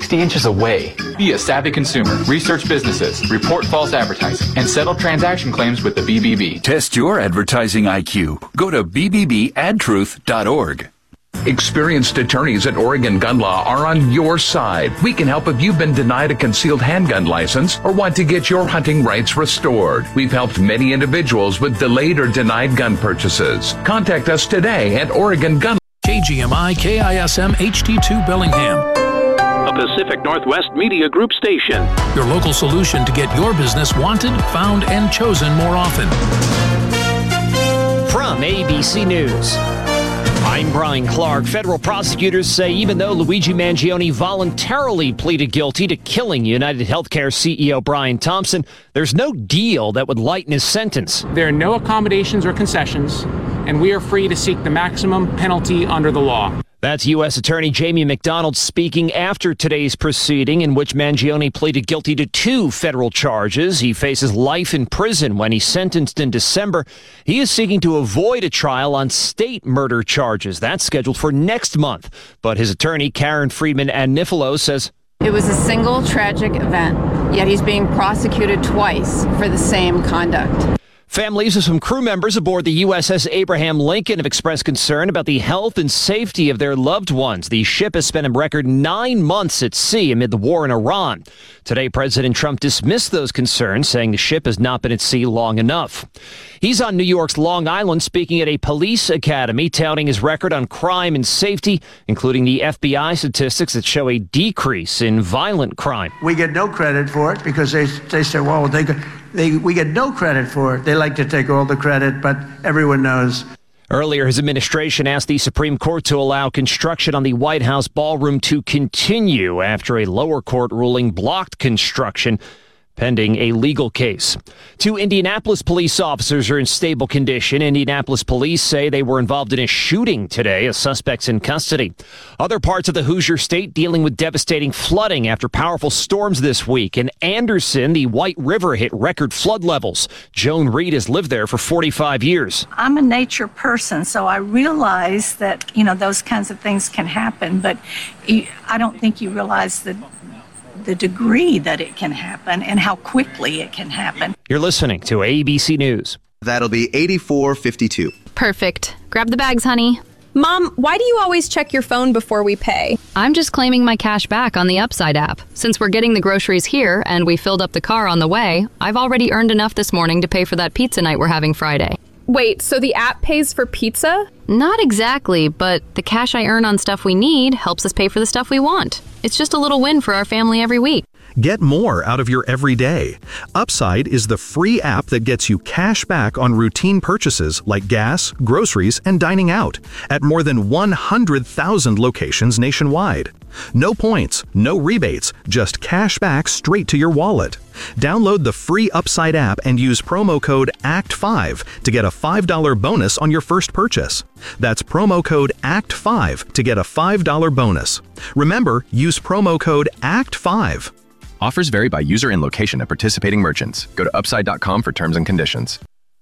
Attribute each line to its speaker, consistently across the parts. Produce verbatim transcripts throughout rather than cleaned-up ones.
Speaker 1: sixty inches away.
Speaker 2: Be a savvy consumer. Research businesses. Report false advertising. And settle transaction claims with the B B B.
Speaker 3: Test your advertising I Q. Go to b b b ad truth dot org. Experienced attorneys at Oregon Gun Law are on your side. We can help if you've been denied a concealed handgun license or want to get your hunting rights restored. We've helped many individuals with delayed or denied gun purchases. Contact us today at Oregon Gun Law.
Speaker 4: K G M I K I S M H D two Bellingham,
Speaker 5: a Pacific Northwest Media Group station.
Speaker 4: Your local solution to get your business wanted, found, and chosen more often.
Speaker 6: From A B C News, I'm Brian Clark. Federal prosecutors say even though Luigi Mangione voluntarily pleaded guilty to killing United Healthcare C E O Brian Thompson, there's no deal that would lighten his sentence.
Speaker 7: There are no accommodations or concessions, and we are free to seek the maximum penalty under the law.
Speaker 6: That's U S Attorney Jamie McDonald speaking after today's proceeding in which Mangione pleaded guilty to two federal charges. He faces life in prison when he's sentenced in December. He is seeking to avoid a trial on state murder charges. That's scheduled for next month. But his attorney, Karen Friedman Anifilo, says
Speaker 8: it was a single tragic event, yet he's being prosecuted twice for the same conduct.
Speaker 6: Families of some crew members aboard the U S S Abraham Lincoln have expressed concern about the health and safety of their loved ones. The ship has spent a record nine months at sea amid the war in Iran. Today, President Trump dismissed those concerns, saying the ship has not been at sea long enough. He's on New York's Long Island speaking at a police academy, touting his record on crime and safety, including the F B I statistics that show a decrease in violent crime.
Speaker 9: We get no credit for it because they they say, well, they, they we get no credit for it. They like to take all the credit, but everyone knows.
Speaker 6: Earlier, his administration asked the Supreme Court to allow construction on the White House ballroom to continue after a lower court ruling blocked construction, pending a legal case. Two Indianapolis police officers are in stable condition. Indianapolis police say they were involved in a shooting today. A suspect's in custody. Other parts of the Hoosier State dealing with devastating flooding after powerful storms this week. In Anderson, the White River hit record flood levels. Joan Reed has lived there for forty-five years.
Speaker 10: I'm a nature person, so I realize that, you know, those kinds of things can happen, but I don't think you realize that the degree that it can happen and how quickly it can happen.
Speaker 6: You're listening to A B C News.
Speaker 11: That'll be eighty-four fifty-two.
Speaker 12: Perfect. Grab the bags, honey.
Speaker 13: Mom, why do you always check your phone before we pay?
Speaker 12: I'm just claiming my cash back on the Upside app. Since we're getting the groceries here and we filled up the car on the way, I've already earned enough this morning to pay for that pizza night we're having Friday.
Speaker 13: Wait, so the app pays for pizza?
Speaker 12: Not exactly, but the cash I earn on stuff we need helps us pay for the stuff we want. It's just a little win for our family every week.
Speaker 14: Get more out of your everyday. Upside is the free app that gets you cash back on routine purchases like gas, groceries, and dining out at more than one hundred thousand locations nationwide. No points, no rebates, just cash back straight to your wallet. Download the free Upside app and use promo code A C T five to get a five dollars bonus on your first purchase. That's promo code A C T five to get a five dollars bonus. Remember, use promo code A C T five.
Speaker 15: Offers vary by user and location at participating merchants. Go to upside dot com for terms and conditions.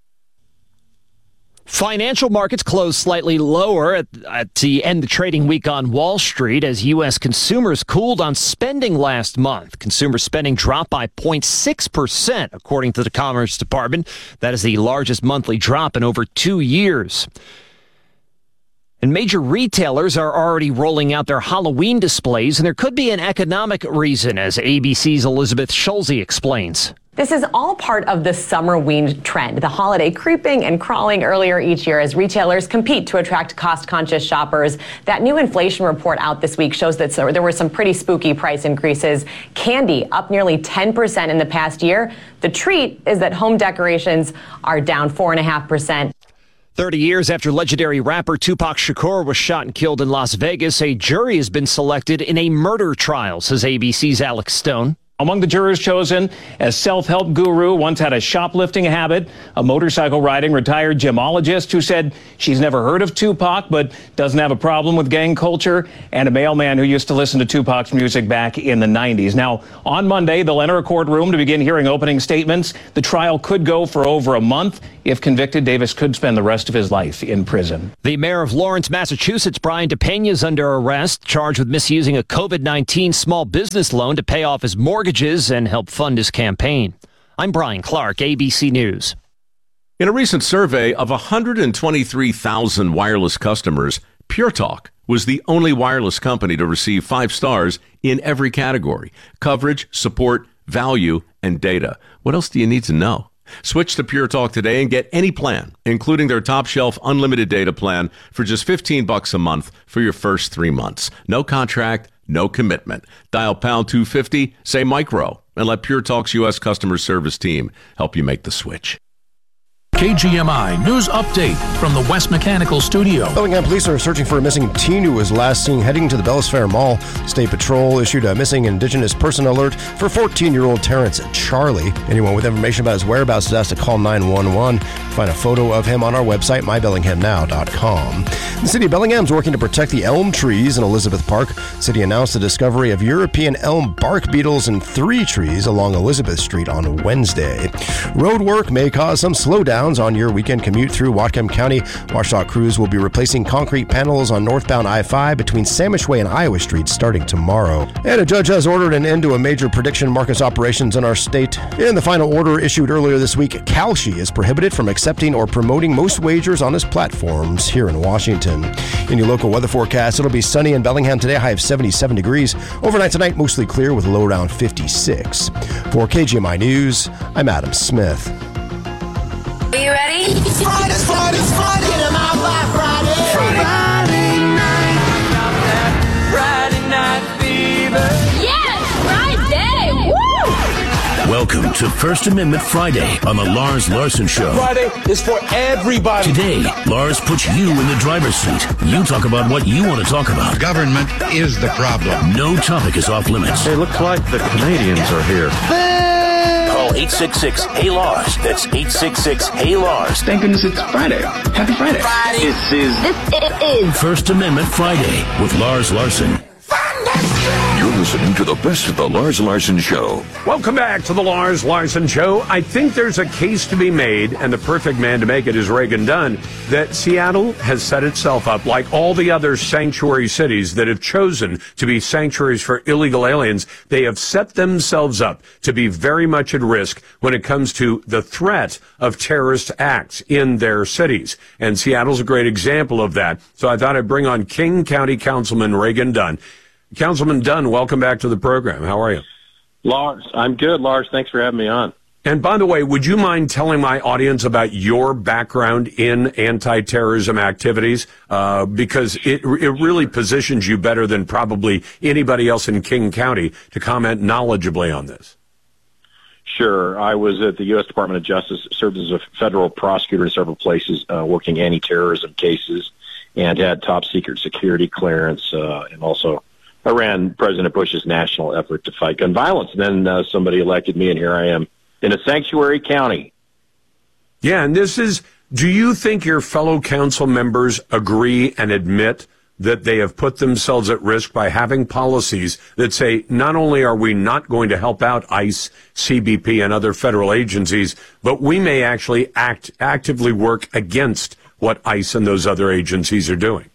Speaker 6: Financial markets closed slightly lower at, at the end of the trading week on Wall Street as U S consumers cooled on spending last month. Consumer spending dropped by zero point six percent, according to the Commerce Department. That is the largest monthly drop in over two years. And major retailers are already rolling out their Halloween displays, and there could be an economic reason, as A B C's Elizabeth Schulze explains.
Speaker 16: This is all part of the summer-weaned trend, the holiday creeping and crawling earlier each year as retailers compete to attract cost-conscious shoppers. That new inflation report out this week shows that there were some pretty spooky price increases. Candy up nearly ten percent in the past year. The treat is that home decorations are down four point five percent.
Speaker 6: thirty years after legendary rapper Tupac Shakur was shot and killed in Las Vegas, a jury has been selected in a murder trial, says A B C's Alex Stone.
Speaker 1: Among the jurors chosen, a self-help guru, once had a shoplifting habit, a motorcycle riding retired gemologist who said she's never heard of Tupac but doesn't have a problem with gang culture, and a mailman who used to listen to Tupac's music back in the nineties. Now, on Monday, they'll enter a courtroom to begin hearing opening statements. The trial could go for over a month. If convicted, Davis could spend the rest of his life in prison.
Speaker 6: The mayor of Lawrence, Massachusetts, Brian DePena, is under arrest, charged with misusing a COVID nineteen small business loan to pay off his mortgages and help fund his campaign. I'm Brian Clark, A B C News.
Speaker 17: In a recent survey of one hundred twenty-three thousand wireless customers, Pure Talk was the only wireless company to receive five stars in every category: coverage, support, value, and data. What else do you need to know? Switch to Pure Talk today and get any plan, including their top shelf unlimited data plan, for just fifteen bucks a month for your first three months. No contract, no commitment. Dial pound two fifty, say micro, and let Pure Talk's U S customer service team help you make the switch.
Speaker 4: K G M I News Update from the West Mechanical Studio.
Speaker 18: Bellingham police are searching for a missing teen who was last seen heading to the Bells Fair Mall. State Patrol issued a missing Indigenous person alert for fourteen-year-old Terrence Charlie. Anyone with information about his whereabouts is asked to call nine one one. Find a photo of him on our website, my bellingham now dot com. The city of Bellingham is working to protect the elm trees in Elizabeth Park. The city announced the discovery of European elm bark beetles in three trees along Elizabeth Street on Wednesday. Road work may cause some slowdowns on your weekend commute through Whatcom County. WashDOT crews will be replacing concrete panels on northbound I five between Sandwich Way and Iowa Street starting tomorrow. And a judge has ordered an end to a major prediction markets operations in our state. In the final order issued earlier this week, Kalshi is prohibited from accepting or promoting most wagers on its platforms here in Washington. In your local weather forecast, it'll be sunny in Bellingham today, high of seventy-seven degrees. Overnight tonight, mostly clear with a low around fifty-six. For K G M I News, I'm Adam Smith.
Speaker 19: Are you ready? It's Friday, it's Friday, it's Friday, it's my Black Friday. Friday. Friday night, Friday night fever. Yes, Friday! Woo!
Speaker 20: Welcome to First Amendment Friday on the Lars Larson Show.
Speaker 21: Friday is for everybody.
Speaker 20: Today, Lars puts you in the driver's seat. You talk about what you want to talk about.
Speaker 22: Government is the problem.
Speaker 20: No topic is off limits.
Speaker 23: It looks like the Canadians are here.
Speaker 20: Call eight six six, Hey Lars. That's eight six six, Hey Lars.
Speaker 21: Thank goodness it's Friday. Happy Friday.
Speaker 19: Friday.
Speaker 21: This is...
Speaker 19: This is...
Speaker 20: First Amendment Friday with Lars Larson.
Speaker 3: You're listening to the best of the Lars Larson Show.
Speaker 24: Welcome back to the Lars Larson Show. I think there's a case to be made, and the perfect man to make it is Reagan Dunn, that Seattle has set itself up, like all the other sanctuary cities that have chosen to be sanctuaries for illegal aliens. They have set themselves up to be very much at risk when it comes to the threat of terrorist acts in their cities. And Seattle's a great example of that. So I thought I'd bring on King County Councilman Reagan Dunn. Councilman Dunn, welcome back to the program. How are you?
Speaker 25: Lars, I'm good, Lars. Thanks for having me on.
Speaker 24: And by the way, would you mind telling my audience about your background in anti-terrorism activities? Uh, because it, it really positions you better than probably anybody else in King County to comment knowledgeably on this.
Speaker 25: Sure. I was at the U S Department of Justice, served as a federal prosecutor in several places, uh, working anti-terrorism cases, and had top secret security clearance, uh, and also I ran President Bush's national effort to fight gun violence. And then uh, somebody elected me, and here I am in a sanctuary county.
Speaker 24: Yeah, and this is, do you think your fellow council members agree and admit that they have put themselves at risk by having policies that say not only are we not going to help out ICE, C B P, and other federal agencies, but we may actually act actively work against what ICE and those other agencies are doing?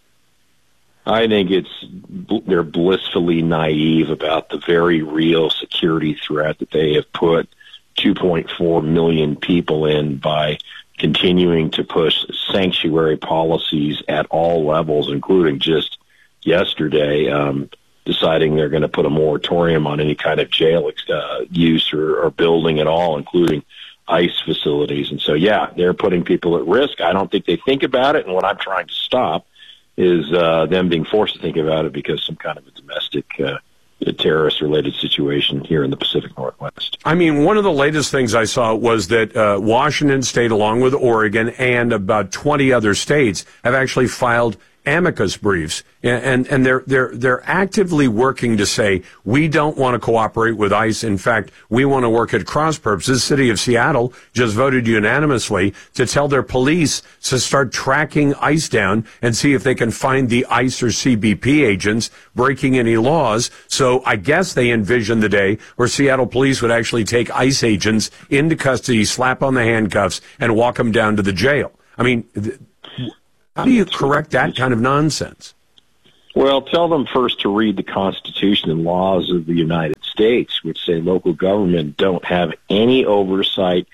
Speaker 25: I think it's they're blissfully naive about the very real security threat that they have put two point four million people in by continuing to push sanctuary policies at all levels, including just yesterday um, deciding they're going to put a moratorium on any kind of jail uh, use or, or building at all, including ICE facilities. And so, yeah, they're putting people at risk. I don't think they think about it, and what I'm trying to stop is uh, them being forced to think about it because some kind of a domestic uh, terrorist-related situation here in the Pacific Northwest.
Speaker 24: I mean, one of the latest things I saw was that uh, Washington State, along with Oregon and about twenty other states, have actually filed amicus briefs, and and they're they're they're actively working to say we don't want to cooperate with ICE. In fact, we want to work at cross purposes. The city of Seattle just voted unanimously to tell their police to start tracking ICE down and see if they can find the ICE or C B P agents breaking any laws. So I guess they envision the day where Seattle police would actually take ICE agents into custody, slap on the handcuffs, and walk them down to the jail. I mean, th- how do you correct that kind of nonsense?
Speaker 25: Well, tell them first to read the Constitution and laws of the United States, which say local government don't have any oversight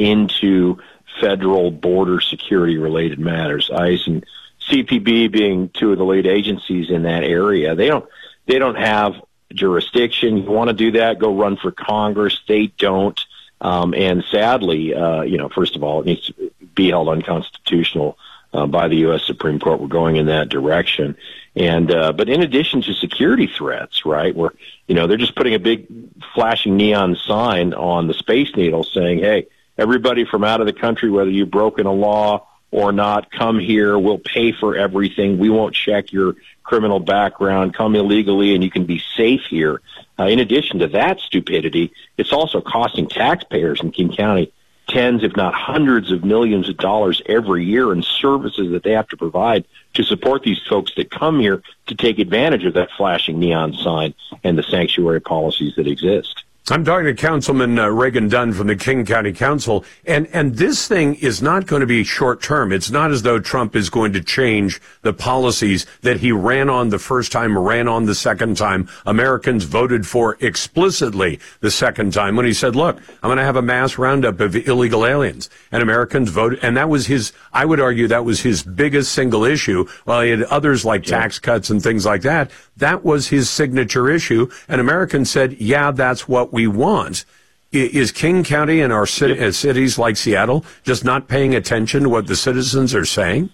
Speaker 25: into federal border security related matters. ICE and C P B being two of the lead agencies in that area, they don't they don't have jurisdiction. You want to do that, go run for Congress. They don't. Um, and sadly, uh, you know, first of all, it needs to be held unconstitutional uh, by the U S Supreme Court. We're going in that direction. And uh, but in addition to security threats, right, where, you know, they're just putting a big flashing neon sign on the Space Needle saying, hey, everybody from out of the country, whether you've broken a law or not, come here. We'll pay for everything. We won't check your criminal background. Come illegally and you can be safe here. Uh, in addition to that stupidity, it's also costing taxpayers in King County tens, if not hundreds of millions of dollars every year in services that they have to provide to support these folks that come here to take advantage of that flashing neon sign and the sanctuary policies that exist.
Speaker 24: I'm talking to Councilman uh, Reagan Dunn from the King County Council, and, and this thing is not going to be short term. It's not as though Trump is going to change the policies that he ran on the first time, ran on the second time. Americans voted for explicitly the second time when he said, look, I'm going to have a mass roundup of illegal aliens. And Americans voted, and that was his, I would argue that was his biggest single issue. While he had others like tax cuts and things like that, that was his signature issue. And Americans said, yeah, that's what we want. Is King County and our city, cities like Seattle just not paying attention to what the citizens are saying?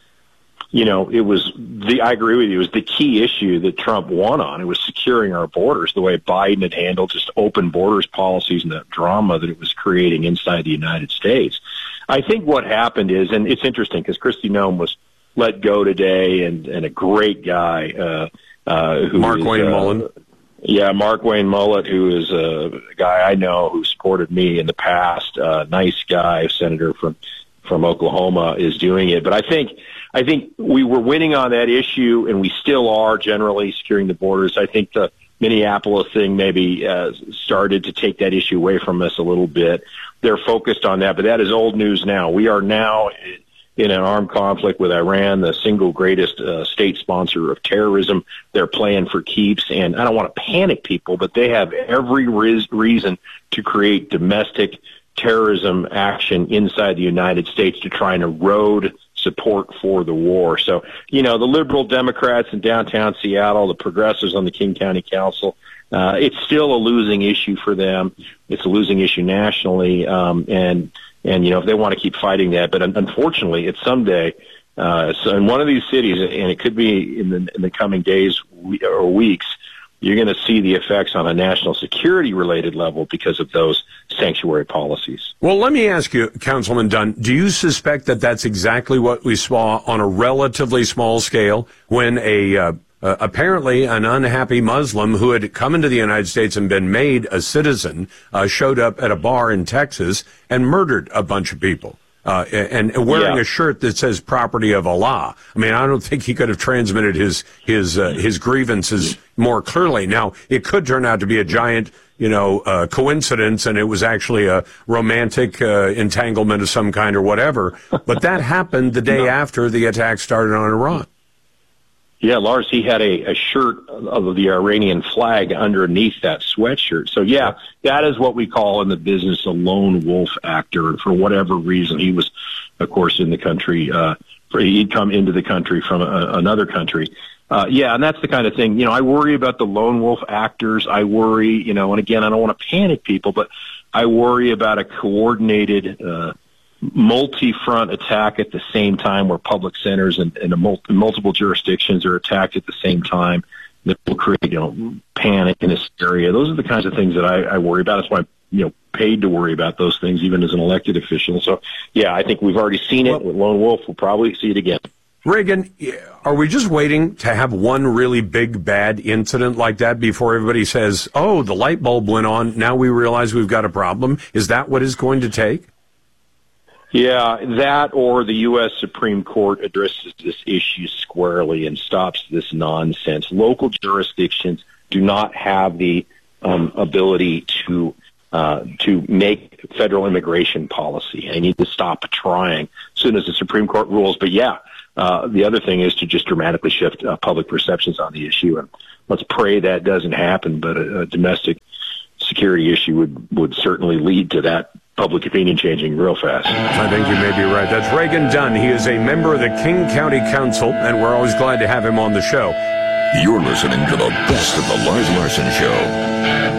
Speaker 25: You know, it was the, I agree with you, it was the key issue that Trump won on. It was securing our borders, the way Biden had handled just open borders policies and the drama that it was creating inside the United States. I think what happened is, and it's interesting because Kristi Noem was let go today, and, and a great guy, uh, uh, who
Speaker 24: Mark
Speaker 25: is,
Speaker 24: Wayne
Speaker 25: uh,
Speaker 24: Mullen.
Speaker 25: Yeah, Mark Wayne Mullet, who is a guy I know who supported me in the past, uh, nice guy, senator from from Oklahoma, is doing it. But I think I think we were winning on that issue, and we still are generally securing the borders. I think the Minneapolis thing maybe uh, started to take that issue away from us a little bit. They're focused on that, but that is old news now. We are now in an armed conflict with Iran, the single greatest uh, state sponsor of terrorism. They're playing for keeps, and I don't want to panic people, but they have every riz- reason to create domestic terrorism action inside the United States to try and erode support for the war. So, you know, the liberal Democrats in downtown Seattle, the progressives on the King County Council, uh, it's still a losing issue for them. It's a losing issue nationally, um, and And, you know, if they want to keep fighting that, but unfortunately, it's someday, uh, so in one of these cities, and it could be in the, in the coming days or weeks, you're going to see the effects on a national security related level because of those sanctuary policies.
Speaker 24: Well, let me ask you, Councilman Dunn, do you suspect that that's exactly what we saw on a relatively small scale when a, uh, Uh, apparently an unhappy Muslim who had come into the United States and been made a citizen uh, showed up at a bar in Texas and murdered a bunch of people uh, and, and wearing
Speaker 25: yeah.
Speaker 24: a shirt that says property of Allah? I mean, I don't think he could have transmitted his his uh, his grievances more clearly. Now, it could turn out to be a giant, you know, uh, coincidence, and it was actually a romantic uh, entanglement of some kind or whatever. But that happened the day no. after the attack started on Iran.
Speaker 25: Yeah, Lars, he had a, a shirt of the Iranian flag underneath that sweatshirt. So, yeah, that is what we call in the business a lone wolf actor. And for whatever reason, he was, of course, in the country. Uh, for, he'd come into the country from a, another country. Uh, yeah, and that's the kind of thing. You know, I worry about the lone wolf actors. I worry, you know, and again, I don't want to panic people, but I worry about a coordinated uh multi-front attack at the same time where public centers and, and a mul- multiple jurisdictions are attacked at the same time that will create, you know, panic in this area. Those are the kinds of things that I, I worry about. That's why I'm, you know, paid to worry about those things, even as an elected official. So, yeah, I think we've already seen it with Lone Wolf. We'll probably see it again.
Speaker 24: Reagan, are we just waiting to have one really big, bad incident like that before everybody says, oh, the light bulb went on, now we realize we've got a problem? Is that what it's going to take?
Speaker 25: Yeah, that or the U S Supreme Court addresses this issue squarely and stops this nonsense. Local jurisdictions do not have the um, ability to uh, to make federal immigration policy. They need to stop trying as soon as the Supreme Court rules. But yeah, uh, the other thing is to just dramatically shift uh, public perceptions on the issue. And let's pray that doesn't happen. But a, a domestic security issue would, would certainly lead to that public opinion changing real fast.
Speaker 24: I think you may be right. That's Reagan Dunn. He is a member of the King County Council, and we're always glad to have him on the show.
Speaker 2: You're listening to the best of the Lars Larson Show.